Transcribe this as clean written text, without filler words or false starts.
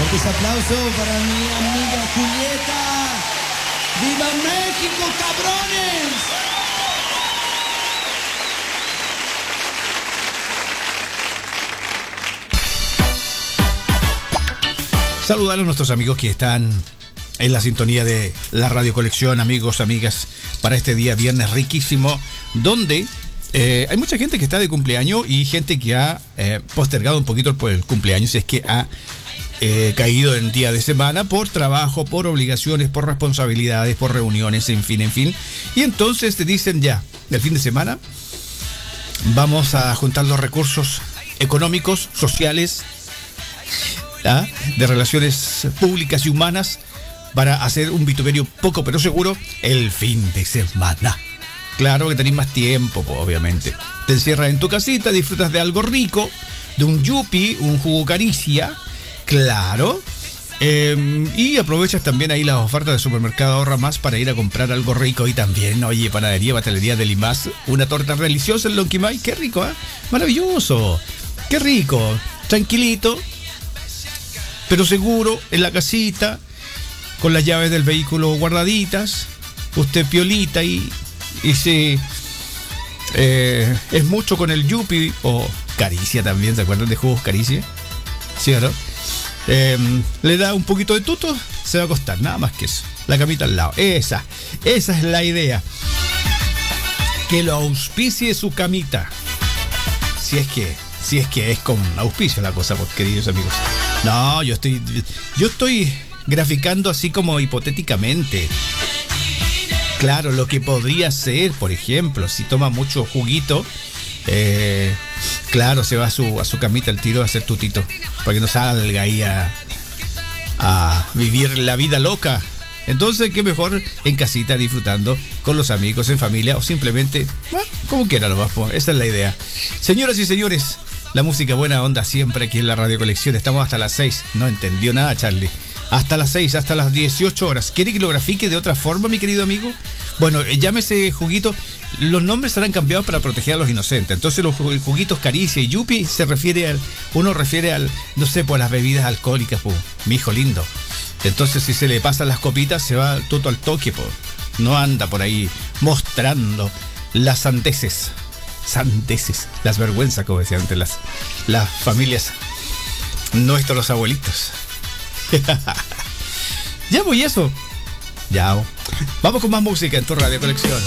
Fuertes aplausos para mi amiga Julieta. ¡Viva México, cabrones! Saludar a nuestros amigos que están en la sintonía de la Radio Colección, amigos, amigas, para este día viernes riquísimo, donde hay mucha gente que está de cumpleaños y gente que ha postergado un poquito el cumpleaños, si es que ha caído en día de semana por trabajo, por obligaciones, por responsabilidades, por reuniones, en fin. Y entonces te dicen ya, del fin de semana, vamos a juntar los recursos económicos, sociales, de relaciones públicas y humanas para hacer un vituperio poco pero seguro el fin de semana. Claro que tenés más tiempo, obviamente. Te encierras en tu casita, disfrutas de algo rico, de un yupi, un jugo caricia, claro. Y aprovechas también ahí las ofertas de Supermercado Ahorra Más para ir a comprar algo rico. Y también, oye, panadería, pastelería de Limas, una torta deliciosa en Lonquimay. Qué rico, maravilloso, qué rico, tranquilito, pero seguro, en la casita, con las llaves del vehículo guardaditas, usted piolita y se es mucho con el yupi o caricia también. ¿Se acuerdan de jugos caricia? ¿Sí o no? Le da un poquito de tuto, se va a acostar, nada más que eso. La camita al lado, esa es la idea. Que lo auspicie su camita, si es que es con auspicio la cosa, pues, queridos amigos. No, yo estoy graficando así como hipotéticamente. Claro, lo que podría ser, por ejemplo, si toma mucho juguito, claro, se va a su camita al tiro a hacer tutito, para que no salga ahí a vivir la vida loca. Entonces, qué mejor en casita, disfrutando con los amigos, en familia, o simplemente, como quiera nomás, esa es la idea. Señoras y señores, la música buena onda siempre aquí en la Radio Colección. Estamos hasta las 6. No entendió nada, Charlie. Hasta las 6, hasta las 18 horas. ¿Quiere que lo grafique de otra forma, mi querido amigo? Bueno, llámese juguito. Los nombres serán cambiados para proteger a los inocentes. Entonces los juguitos caricia y yupi uno refiere al, no sé, pues a las bebidas alcohólicas, pues, mi hijo lindo. Entonces si se le pasan las copitas, se va todo al toque, pues. No anda por ahí mostrando las sandeces, las vergüenzas, como decían antes las familias, nuestros abuelitos. Ya voy eso. Ya. Vamos con más música en tu Radio Colección.